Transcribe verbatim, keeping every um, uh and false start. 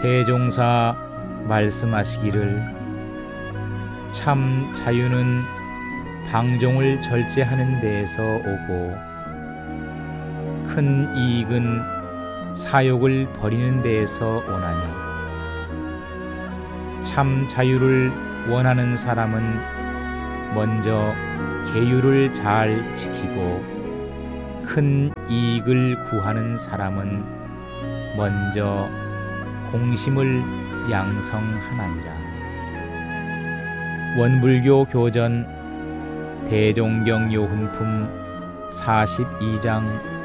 대종사 말씀하시기를 참 자유는 방종을 절제하는 데에서 오고 큰 이익은 사욕을 버리는 데에서 오나니 참 자유를 원하는 사람은 먼저 계율을 잘 지키고 큰 이익을 구하는 사람은 먼저 공심을 양성하나니라. 원불교 교전 대종경 요훈품 사십이 장